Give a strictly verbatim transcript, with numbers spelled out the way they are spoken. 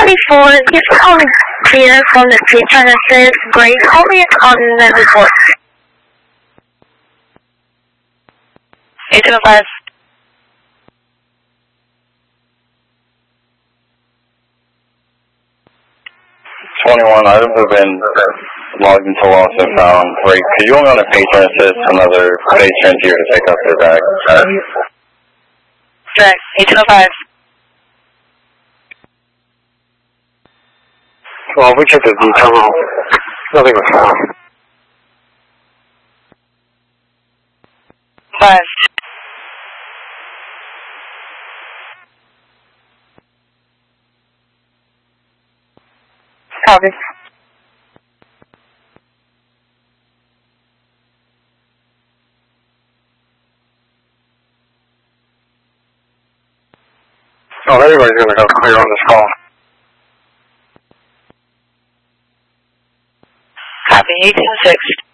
forty-four, he's calling clear from the patron that says, great, call me on the report. eight oh five. twenty-one items have been logged into lost and found. Great. Could you only on a patron assist another patron here to pick up their bag? Correct. eight oh five. Well, we checked the detail. Nothing was found. Five. Copy. Oh, everybody's going to go clear on this call. Copy. eighteen six.